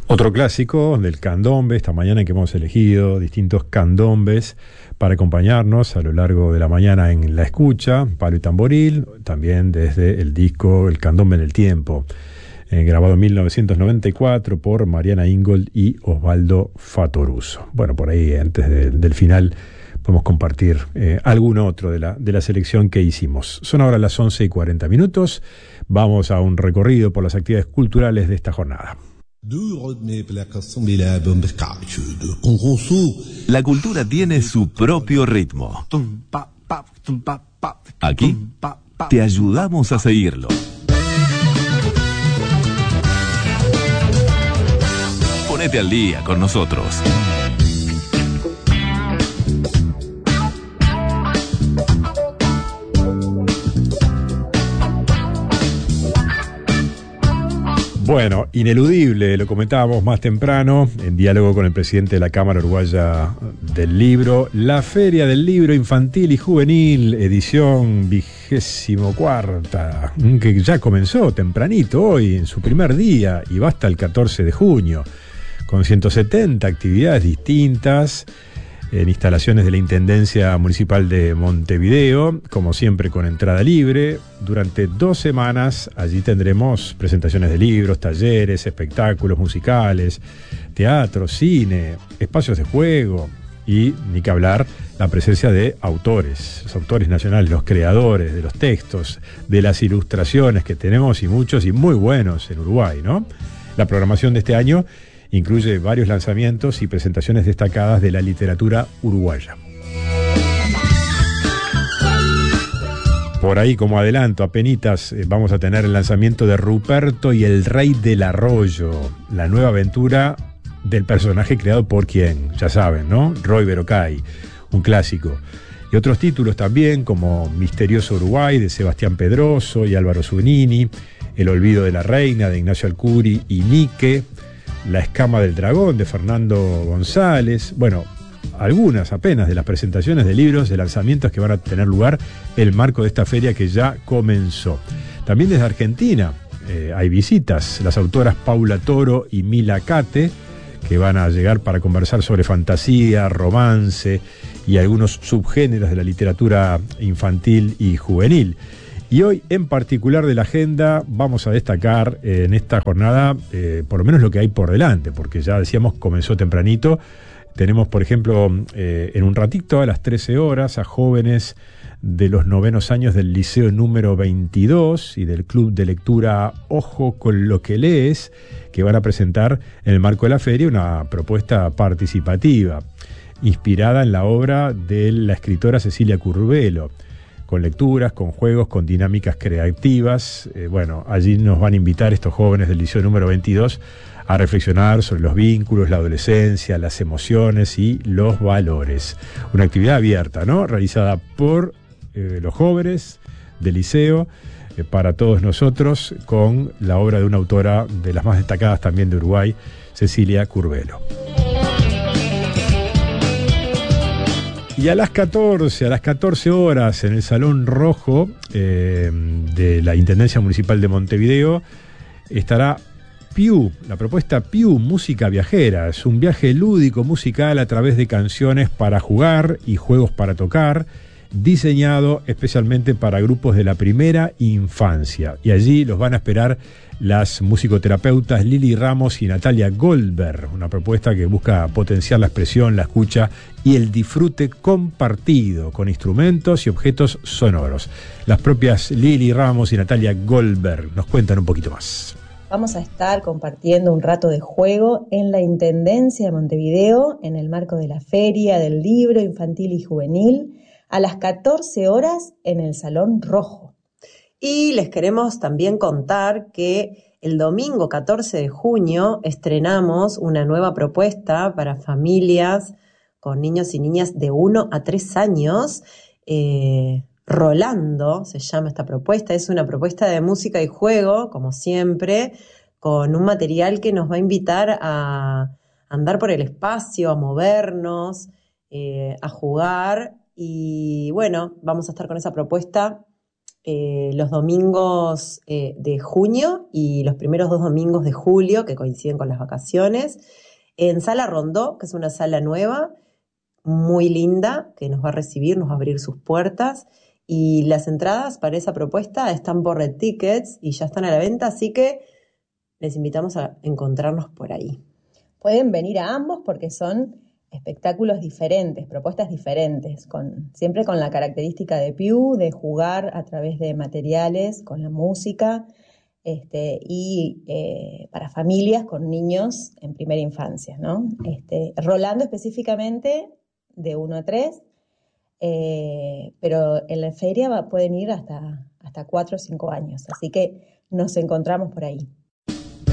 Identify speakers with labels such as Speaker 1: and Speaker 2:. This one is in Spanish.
Speaker 1: Otro clásico del candombe, esta mañana que hemos elegido distintos candombes para acompañarnos a lo largo de la mañana en la escucha, palo y tamboril, también desde el disco El Candombe en el Tiempo, grabado en 1994 por Mariana Ingold y Osvaldo Fattoruso. Bueno, por ahí antes del final podemos compartir algún otro de la selección que hicimos. Son ahora las 11:40. Vamos a un recorrido por las actividades culturales de esta jornada.
Speaker 2: La cultura tiene su propio ritmo. Aquí te ayudamos a seguirlo. Ponete al día con nosotros.
Speaker 1: Bueno, ineludible, lo comentábamos más temprano, en diálogo con el presidente de la Cámara Uruguaya del Libro, la Feria del Libro Infantil y Juvenil, edición 24ª, que ya comenzó tempranito hoy, en su primer día, y va hasta el 14 de junio, con 170 actividades distintas, en instalaciones de la Intendencia Municipal de Montevideo, como siempre con entrada libre. Durante 2 semanas allí tendremos presentaciones de libros, talleres, espectáculos musicales, teatro, cine, espacios de juego y, ni que hablar, la presencia de autores, los autores nacionales, los creadores de los textos, de las ilustraciones que tenemos y muchos y muy buenos en Uruguay, ¿no? La programación de este año incluye varios lanzamientos y presentaciones destacadas de la literatura uruguaya. Por ahí, como adelanto, apenitas vamos a tener el lanzamiento de Ruperto y el Rey del Arroyo, la nueva aventura del personaje creado por quien, ya saben, ¿no? Roy Berocay, un clásico. Y otros títulos también, como Misterioso Uruguay, de Sebastián Pedroso y Álvaro Zunini, El Olvido de la Reina, de Ignacio Alcuri y Nique, La Escama del Dragón, de Fernando González. Bueno, algunas apenas de las presentaciones de libros, de lanzamientos que van a tener lugar en el marco de esta feria que ya comenzó. También desde Argentina hay visitas, las autoras Paula Toro y Mila Cate, que van a llegar para conversar sobre fantasía, romance y algunos subgéneros de la literatura infantil y juvenil. Y hoy, en particular de la agenda, vamos a destacar en esta jornada por lo menos lo que hay por delante, porque ya decíamos, comenzó tempranito. Tenemos, por ejemplo, en un ratito, a las 13 horas, a jóvenes de los 9º años del Liceo número 22 y del Club de Lectura Ojo con lo que lees, que van a presentar en el marco de la feria una propuesta participativa, inspirada en la obra de la escritora Cecilia Curbelo, con lecturas, con juegos, con dinámicas creativas. Bueno, allí nos van a invitar estos jóvenes del Liceo número 22 a reflexionar sobre los vínculos, la adolescencia, las emociones y los valores. Una actividad abierta, ¿no? Realizada por los jóvenes del liceo, para todos nosotros, con la obra de una autora de las más destacadas también de Uruguay, Cecilia Curbelo. Y a las 14 horas, en el Salón Rojo de la Intendencia Municipal de Montevideo, estará Piu, la propuesta Piu, Música Viajera. Es un viaje lúdico musical a través de canciones para jugar y juegos para tocar, diseñado especialmente para grupos de la primera infancia. Y allí los van a esperar las musicoterapeutas Lili Ramos y Natalia Goldberg, una propuesta que busca potenciar la expresión, la escucha y el disfrute compartido con instrumentos y objetos sonoros. Las propias Lili Ramos y Natalia Goldberg nos cuentan un poquito más.
Speaker 3: Vamos a estar compartiendo un rato de juego en la Intendencia de Montevideo, en el marco de la Feria del Libro Infantil y Juvenil, a las 14 horas en el Salón Rojo.
Speaker 4: Y les queremos también contar que el domingo 14 de junio estrenamos una nueva propuesta para familias con niños y niñas de 1 a 3 años. Rolando se llama esta propuesta. Es una propuesta de música y juego, como siempre, con un material que nos va a invitar a andar por el espacio, a movernos, a jugar. Y bueno, vamos a estar con esa propuesta los domingos de junio y los primeros 2 domingos de julio, que coinciden con las vacaciones, en Sala Rondó, que es una sala nueva, muy linda, que nos va a recibir, nos va a abrir sus puertas. Y las entradas para esa propuesta están por Red Tickets y ya están a la venta, así que les invitamos a encontrarnos por ahí.
Speaker 3: Pueden venir a ambos porque son espectáculos diferentes, propuestas diferentes, siempre con la característica de Piu, de jugar a través de materiales, con la música, y para familias con niños en primera infancia, ¿no? Rolando específicamente de 1 a 3, pero en la feria pueden ir hasta 4 o 5 años, así que nos encontramos por ahí.